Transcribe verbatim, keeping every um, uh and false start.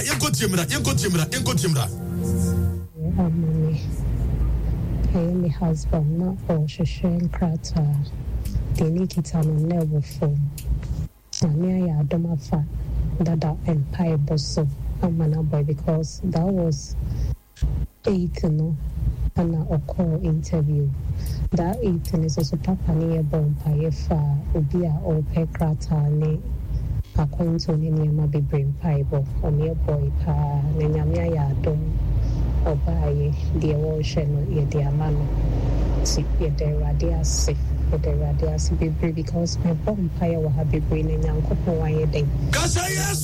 Yanko Timra, Yanko Timra, Yanko Timra. Mommy, my husband, not for Shashan Krata. They need it on a level form. Mammy, I don't have fun. That empire bosso. I'm an boy because that was eight, no, and a call interview. That eight is also Papa near Bompire for Ubia or Pecrata. According to Nina, be brain pipe or mere boy, pa, Nanyamia dom, or buy the ocean, or dear man. See, the radia sick, the radia sick, because my bonfire will have been bringing young couple one day.